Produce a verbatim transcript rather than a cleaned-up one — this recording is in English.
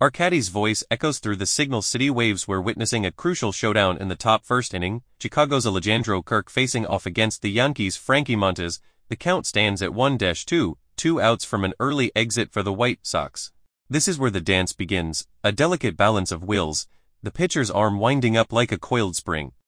Arcadi's voice echoes through the Signal City waves. We're witnessing a crucial showdown in the top first inning. Chicago's Alejandro Kirk facing off against the Yankees' Frankie Montas. The count stands at one two, two outs from an early exit for the White Sox. This is where the dance begins, a delicate balance of wills, the pitcher's arm winding up like a coiled spring.